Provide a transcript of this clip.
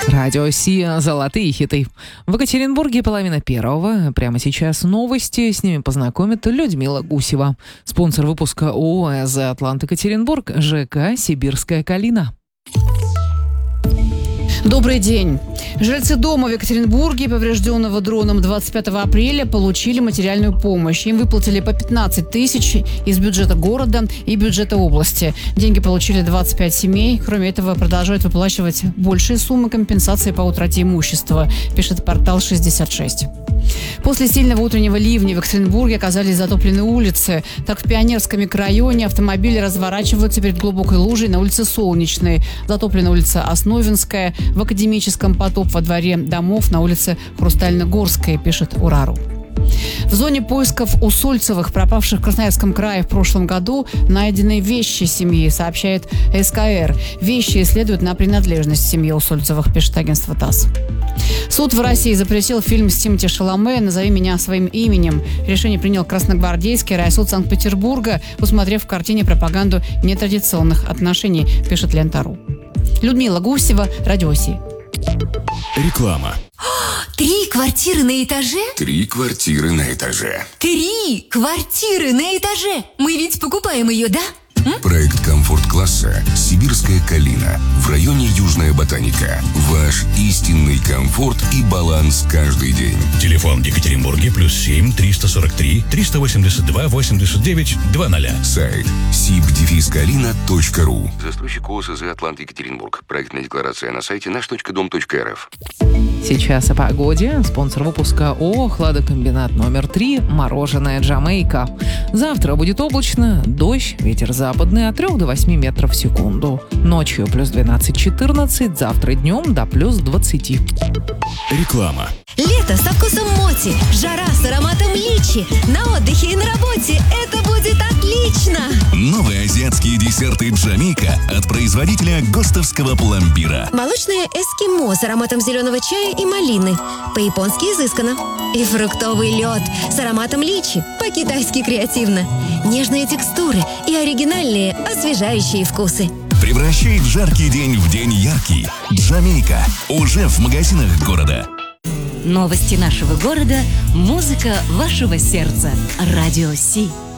Радио Си «Золотые хиты». В Екатеринбурге 1:30. Прямо сейчас новости. С ними познакомит Людмила Гусева. Спонсор выпуска ООО «ЭЗ Атлант Екатеринбург» ЖК «Сибирская калина». Добрый день. Жильцы дома в Екатеринбурге, поврежденного дроном 25 апреля, получили материальную помощь. Им выплатили по 15 тысяч из бюджета города и бюджета области. Деньги получили 25 семей. Кроме этого, продолжают выплачивать большие суммы компенсации по утрате имущества, пишет портал 66. После сильного утреннего ливня в Екатеринбурге оказались затоплены улицы. Так, в Пионерском микрорайоне автомобили разворачиваются перед глубокой лужей на улице Солнечной. Затоплена улица Основинская. В Академическом потоп во дворе домов на улице Хрустально-Горской, пишет Урару. В зоне поисков Усольцевых, пропавших в Красноярском крае в прошлом году, найдены вещи семьи, сообщает СКР. Вещи исследуют на принадлежность семьи Усольцевых, пишет агентство ТАСС. Суд в России запретил фильм с Тимоти Шаломе «Назови меня своим именем». Решение принял Красногвардейский райсуд Санкт-Петербурга, усмотрев в картине пропаганду нетрадиционных отношений, пишет Лента.ру. Людмила Гусева, Радио Си. Реклама. 3 квартиры на этаже? 3 квартиры на этаже. 3 квартиры на этаже! Мы ведь покупаем ее, да? Проект комфорт-класса «Сибирская калина» в районе Южная Ботаника. Ваш истинный комфорт и баланс каждый день. Телефон в Екатеринбурге +7 343 382 89 00. Сайт sib-kalina.ru. Застройщик ООО «ЭЗ Атлант Екатеринбург». Проектная декларация на сайте наш.дом.рф. Сейчас о погоде. Спонсор выпуска ООО «Хладокомбинат номер 3» «Мороженое Джамейка». Завтра будет облачно, дождь, ветер западный от 3 до 8 метров в секунду. Ночью +12-14, завтра днем до +20. Реклама. Лето со вкусом моти, жара с ароматом личи. На отдыхе и на работе это будет отлично! Новые азиатские десерты Джамейка от производителя Гостовского пломбира. Молочное эскимо с ароматом зеленого чая и малины. По-японски изысканно. И фруктовый лед с ароматом личи. По-китайски креативно. Нежные текстуры и оригинальные освежающие вкусы. Превращай в жаркий день в день яркий. Джамейка. Уже в магазинах города. Новости нашего города, музыка вашего сердца. Радио Си.